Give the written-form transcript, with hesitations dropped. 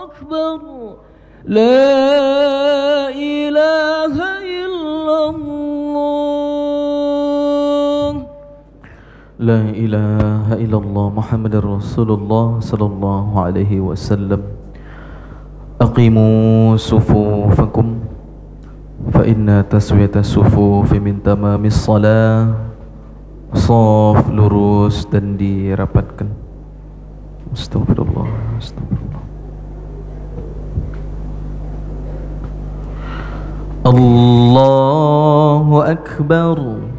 أكبر لا إله إلا الله لا إله إلا الله محمد رسول الله صلى الله عليه وسلم أقيموا صفوفكم فإن تسوية الصفوف من تمام الصلاة. Saf lurus dan dirapatkan. Astagfirullah, astagfirullah. Allahu Akbar.